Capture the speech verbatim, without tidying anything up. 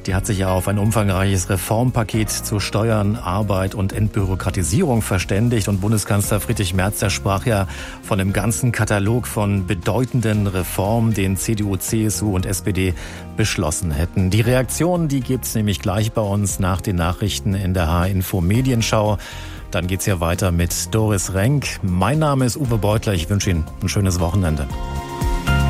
die hat sich ja auf ein umfangreiches Reformpaket zu Steuern, Arbeit und Entbürokratisierung verständigt. Und Bundeskanzler Friedrich Merz, der sprach ja von einem ganzen Katalog von bedeutenden Reformen, den C D U, C S U und S P D beschlossen hätten. Die Reaktion, die gibt's nämlich gleich bei uns nach den Nachrichten in der H-Info Medienschau. Dann geht's hier weiter mit Doris Renk. Mein Name ist Uwe Beutler. Ich wünsche Ihnen ein schönes Wochenende.